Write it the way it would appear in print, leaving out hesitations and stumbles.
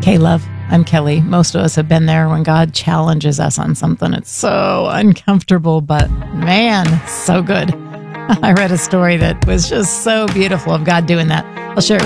Okay, love, I'm Kelly. Most of us have been there when God challenges us on something. It's so uncomfortable, but man, so good. I read a story that was just so beautiful of God doing that. I'll share it with you.